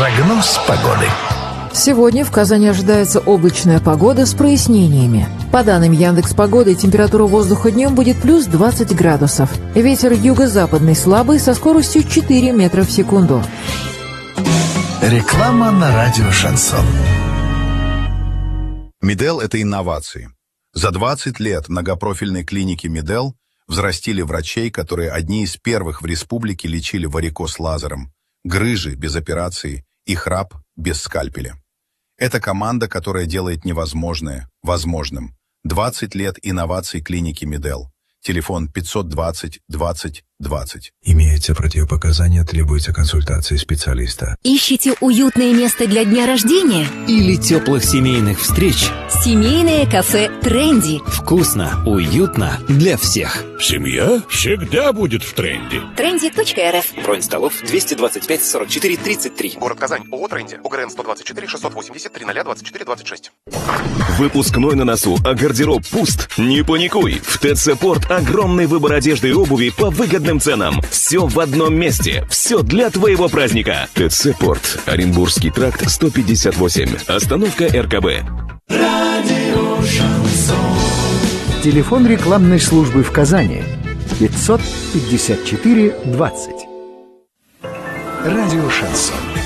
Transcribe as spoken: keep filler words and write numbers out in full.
Прогноз погоды. Сегодня в Казани ожидается облачная погода с прояснениями. По данным Яндекс.Погоды, температура воздуха днем будет плюс двадцать градусов. Ветер юго-западный слабый со скоростью четыре метра в секунду. Реклама на радио «Шансон». Медел – это инновации. За двадцать лет многопрофильной клиники Медел взрастили врачей, которые одни из первых в республике лечили варикоз лазером, грыжи без операции и храп без скальпеля. Это команда, которая делает невозможное возможным. двадцать лет инноваций клиники Медел. Телефон пятьсот двадцать двадцать двадцать. Имеются противопоказания, требуется консультация специалиста. Ищите уютное место для дня рождения? Или теплых семейных встреч? Семейное кафе «Тренди». Вкусно, уютно для всех. Семья всегда будет в тренде. тренди точка эр эф. Бронь столов двести двадцать пять сорок четыре тридцать три. Город Казань. ООО «Тренди». ОГРН сто двадцать четыре шестьсот восемьдесят три ноль двадцать четыре двадцать шесть. Выпускной на носу, а гардероб пуст? Не паникуй. В ТЦ Порт огромный выбор одежды и обуви по выгодным ценам. Все в одном месте. Все для твоего праздника. ТЦ Порт. Оренбургский тракт сто пятьдесят восемь. Остановка эр ка бэ. Радио «Шансон». Телефон рекламной службы в Казани пятьсот пятьдесят четыре двадцать. Радио «Шансон».